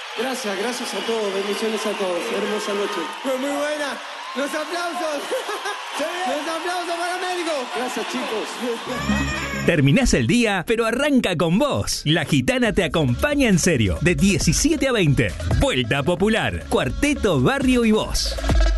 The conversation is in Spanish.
Gracias a todos, bendiciones a todos. Hermosa noche. Fue muy buena. ¡Los aplausos! ¡Los aplausos para México! Gracias, chicos. Terminás el día, pero arranca con vos. La Gitana te acompaña en serio, de 17 a 20. Vuelta Popular, Cuarteto, Barrio y Voz.